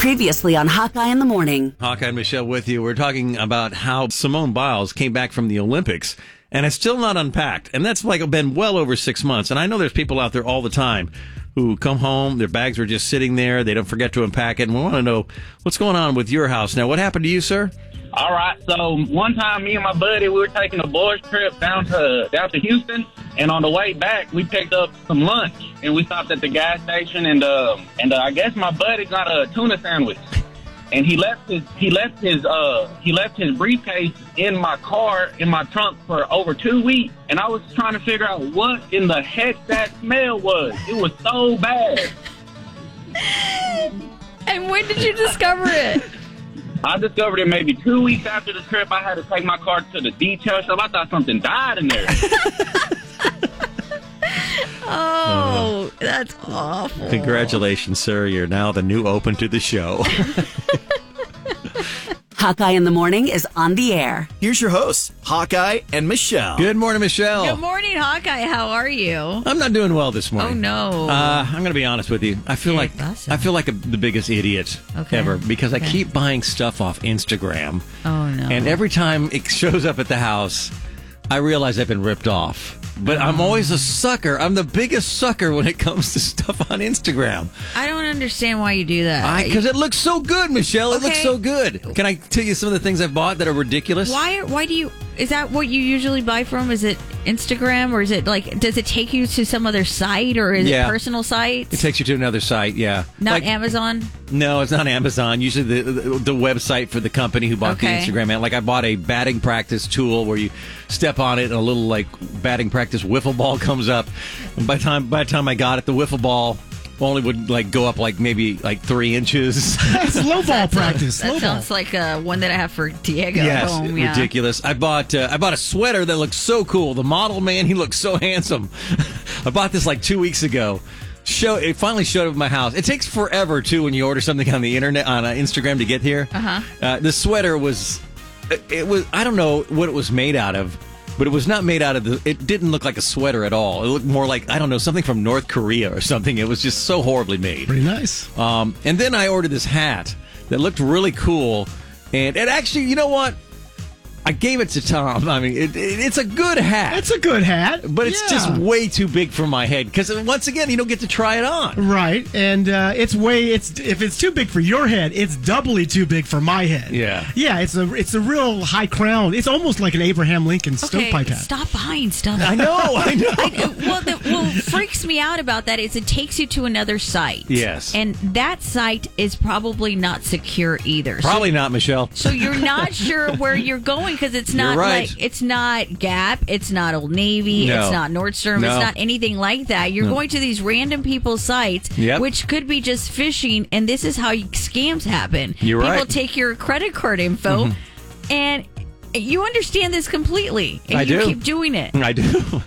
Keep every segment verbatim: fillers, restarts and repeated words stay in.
Previously on Hawkeye in the Morning. Hawkeye and Michelle with you. We're talking about how Simone Biles came back from the Olympics and it's still not unpacked. And that's like been well over six months. And I know there's people out there all the time who come home, their bags are just sitting there. They don't forget to unpack it. And we want to know what's going on with your house. Now, what happened to you, sir? All right. So one time, me and my buddy, we were taking a boys trip down to down to Houston. And on the way back, we picked up some lunch. And we stopped at the gas station. And uh, and uh, I guess my buddy got a tuna sandwich. And he left his he left his uh he left his briefcase in my car in my trunk for over two weeks, and I was trying to figure out what in the heck that smell was. It was so bad. And when did you discover it? I discovered it maybe two weeks after the trip. I had to take my car to the detail shop. I thought something died in there. Oh, that's awful. Congratulations, sir. You're now the new open to the show. Hawkeye in the Morning is on the air. Here's your hosts, Hawkeye and Michelle. Good morning, Michelle. Good morning, Hawkeye. How are you? I'm not doing well this morning. Oh, no. Uh, I'm going to be honest with you. I feel Yeah, like I thought so. I feel like a, the biggest idiot Okay. ever because I Okay. keep buying stuff off Instagram. Oh, no. And every time it shows up at the house, I realize I've been ripped off. But I'm always a sucker. I'm the biggest sucker when it comes to stuff on Instagram. I don't understand why you do that. Because it looks so good, Michelle. It looks Okay. so good. Can I tell you some of the things I've bought that are ridiculous? Why? Why do you? Is that what you usually buy from? Is it Instagram, or is it like? Does it take you to some other site, or is Yeah. it personal sites? It takes you to another site, yeah. Not Like- Amazon. No, it's not Amazon. Usually the, the the website for the company who bought Okay. the Instagram ad. Like I bought a batting practice tool where you step on it and a little like batting practice wiffle ball comes up. And by the time by the time I got it, the wiffle ball only would like go up like maybe like three inches. It's low ball practice. That Low ball. sounds like uh, one that I have for Diego Yes, at home. Yeah. ridiculous. I bought uh, I bought a sweater that looks so cool. The model man, he looks so handsome. I bought this like two weeks ago. Show it finally showed up at my house. It takes forever too when you order something on the internet on uh, Instagram to get here. Uh-huh. Uh, the sweater was it, it was I don't know what it was made out of, but it was not made out of the. It didn't look like a sweater at all. It looked more like I don't know something from North Korea or something. It was just so horribly made. Pretty nice. Um, and then I ordered this hat that looked really cool, and it actually, you know what? I gave it to Tom. I mean, it, it, it's a good hat. It's a good hat. But it's Yeah. just way too big for my head because once again, you don't get to try it on. Right, and uh, it's way it's if it's too big for your head, it's doubly too big for my head. Yeah. yeah. It's a it's a real high crown. It's almost like an Abraham Lincoln Okay, stovepipe hat. stop buying stuff. I know, I know. I, well, the, what freaks me out about that is it takes you to another site. Yes. And that site is probably not secure either. Probably not, Michelle. So, so you're not sure where you're going because it's not You're right. like it's not Gap, it's not Old Navy, No. it's not Nordstrom, No. it's not anything like that. You're No. going to these random people's sites, Yep. which could be just phishing, and this is how you, scams happen. You're People right. take your credit card info, and you understand this completely, and I you do. keep doing it. I do.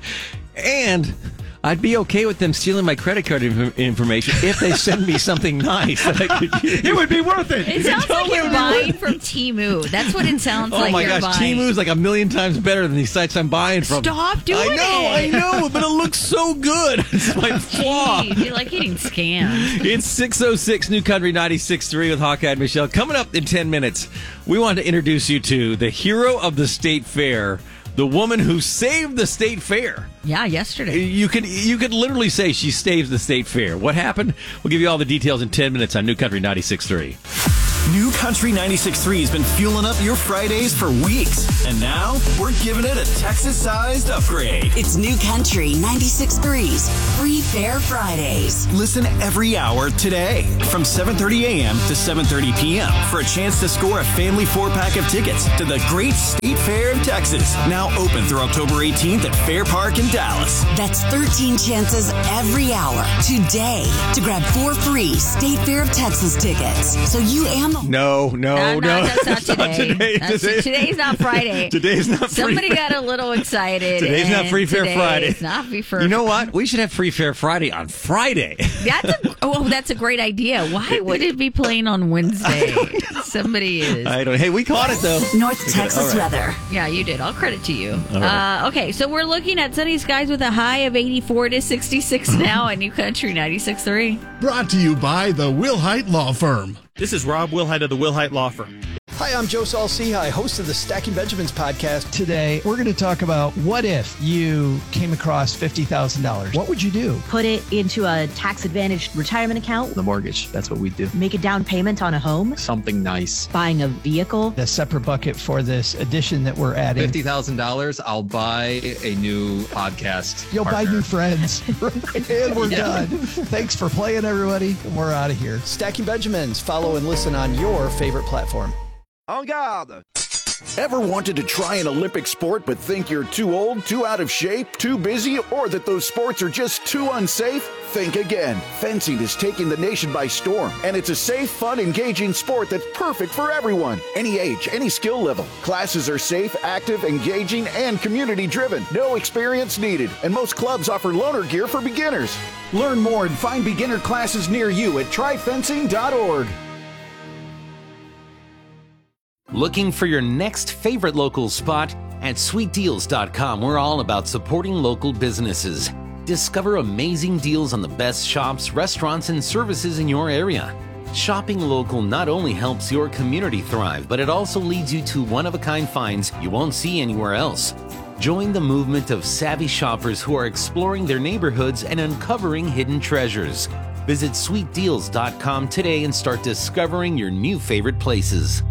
And I'd be okay with them stealing my credit card inf- information if they send me something nice that I could use. It would be worth it. It sounds like totally you're would be buying from Temu. That's what it sounds Oh like my you're gosh, buying. Temu's like a million times better than these sites I'm buying from. Stop doing I know, it. I know, but it looks so good. It's my flaw. Jeez, you're like getting scammed. It's six oh six New Country ninety-six point three with Hawkeye and Michelle. Coming up in ten minutes, we want to introduce you to the hero of the state fair, the woman who saved the state fair. Yeah, yesterday. You could you could literally say she saves the state fair. What happened? We'll give you all the details in ten minutes on New Country ninety-six point three. New Country ninety-six point three has been fueling up your Fridays for weeks. And now, we're giving it a Texas-sized upgrade. It's New Country ninety-six point three's Free Fair Fridays. Listen every hour today from seven thirty a.m. to seven thirty p.m. for a chance to score a family four-pack of tickets to the Great State Fair in Texas. Now open through October eighteenth at Fair Park in Dallas. That's thirteen chances every hour today to grab four free State Fair of Texas tickets. So you and the No, no, Uh, no. no, that's not today. today. That's- Today- today's not Friday. Today's not free Somebody fair. got a little excited. Today's not and Free Fair today Friday. It's not Free Fair. You know what? We should have Free Fair Friday on Friday. That's a, oh, that's a great idea. Why would it be playing on Wednesdays? Somebody is. I don't. Hey, we caught it though. North Texas right. weather. Yeah, you did. I'll credit to you. right. Uh, okay, so we're looking at sunny skies with a high of eighty-four to sixty-six now at New Country ninety-six point three. Brought to you by the Wilhite Law Firm. This is Rob Wilhite of the Wilhite Law Firm. Hi, I'm Joe Saul-Sehy, host of the Stacking Benjamins podcast. Today, we're going to talk about what if you came across fifty thousand dollars. What would you do? Put it into a tax-advantaged retirement account. The mortgage, that's what we do. Make a down payment on a home. Something nice. Buying a vehicle. A separate bucket for this addition that we're adding. fifty thousand dollars, I'll buy a new podcast You'll partner. buy new friends. And we're yeah. done. Thanks for playing, everybody. We're out of here. Stacking Benjamins. Follow and listen on your favorite platform. En garde! Ever wanted to try an Olympic sport but think you're too old, too out of shape, too busy, or that those sports are just too unsafe? Think again. Fencing is taking the nation by storm, and it's a safe, fun, engaging sport that's perfect for everyone. Any age, any skill level. Classes are safe, active, engaging, and community-driven. No experience needed, and most clubs offer loaner gear for beginners. Learn more and find beginner classes near you at try fencing dot org. Looking for your next favorite local spot? At sweet deals dot com, we're all about supporting local businesses. Discover amazing deals on the best shops, restaurants, and services in your area. Shopping local not only helps your community thrive, but it also leads you to one-of-a-kind finds you won't see anywhere else. Join the movement of savvy shoppers who are exploring their neighborhoods and uncovering hidden treasures. Visit sweet deals dot com today and start discovering your new favorite places.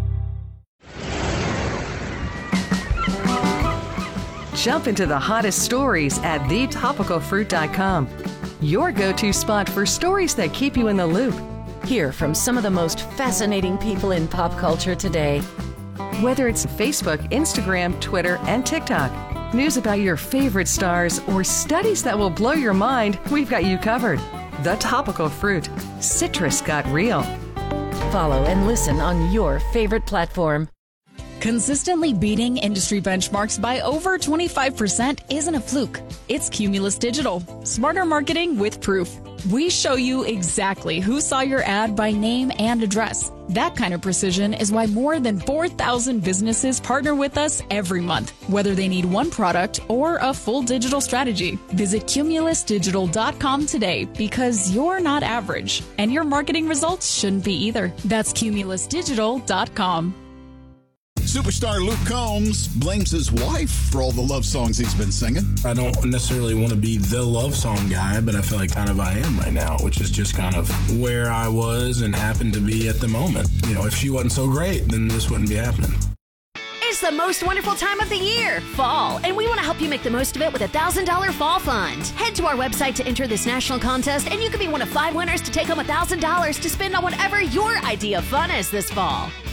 Jump into the hottest stories at the topical fruit dot com. Your go-to spot for stories that keep you in the loop. Hear from some of the most fascinating people in pop culture today. Whether it's Facebook, Instagram, Twitter, and TikTok, news about your favorite stars, or studies that will blow your mind, we've got you covered. The Topical Fruit. Citrus got real. Follow and listen on your favorite platform. Consistently beating industry benchmarks by over twenty-five percent isn't a fluke. It's Cumulus Digital. Smarter marketing with proof. We show you exactly who saw your ad by name and address. That kind of precision is why more than four thousand businesses partner with us every month, whether they need one product or a full digital strategy. Visit cumulus digital dot com today because you're not average, and your marketing results shouldn't be either. That's cumulus digital dot com. Superstar Luke Combs blames his wife for all the love songs he's been singing. I don't necessarily want to be the love song guy, but I feel like kind of I am right now, which is just kind of where I was and happened to be at the moment. You know, if she wasn't so great, then this wouldn't be happening. It's the most wonderful time of the year, fall, and we want to help you make the most of it with a one thousand dollars Fall Fund. Head to our website to enter this national contest, and you could be one of five winners to take home one thousand dollars to spend on whatever your idea of fun is this fall.